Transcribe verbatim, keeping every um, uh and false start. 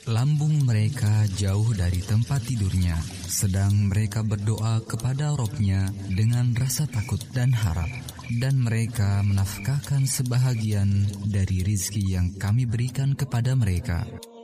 Lambung mereka jauh dari tempat tidurnya, sedang mereka berdoa kepada Robnya dengan rasa takut dan harap. Dan mereka menafkahkan sebahagian dari rizki yang kami berikan kepada mereka.